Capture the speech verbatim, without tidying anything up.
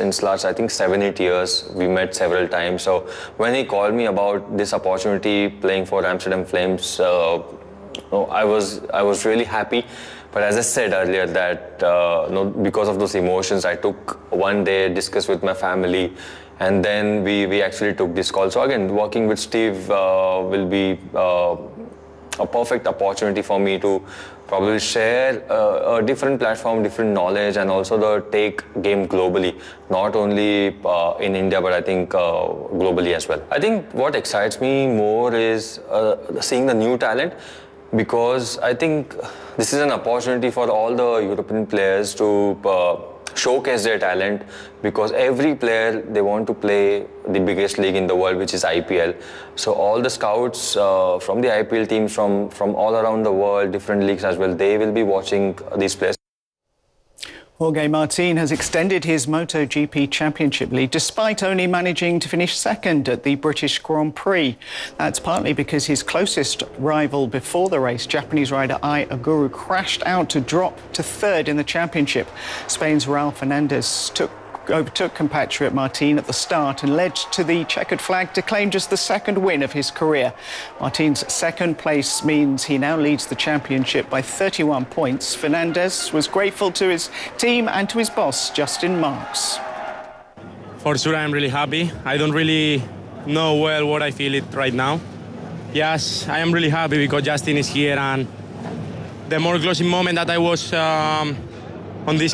since last, I think, seven, eight years. We met several times. So when he called me about this opportunity playing for Amsterdam Flames, uh, I was I was really happy. But as I said earlier, that uh, you know, because of those emotions, I took one day, discussed with my family, and then we, we actually took this call. So again, working with Steve uh, will be uh, a perfect opportunity for me to probably share uh, a different platform, different knowledge, and also the take game globally, not only uh, in India, but I think uh, globally as well. I think what excites me more is uh, seeing the new talent, because I think this is an opportunity for all the European players to uh, showcase their talent, because every player, they want to play the biggest league in the world, which is I P L. So all the scouts uh, from the I P L teams from, from all around the world, different leagues as well, they will be watching these players. Jorge Martin has extended his MotoGP Championship lead despite only managing to finish second at the British Grand Prix. That's partly because his closest rival before the race, Japanese rider Ai Ogura, crashed out to drop to third in the championship. Spain's Raul Fernandez took overtook compatriot Martin at the start and led to the checkered flag to claim just the second win of his career. Martin's second place means he now leads the championship by thirty-one points. Fernandez was grateful to his team and to his boss, Justin Marks. For sure, I'm really happy. I don't really know well what I feel it right now. Yes, I am really happy because Justin is here, and the more closing moment that I was um, on this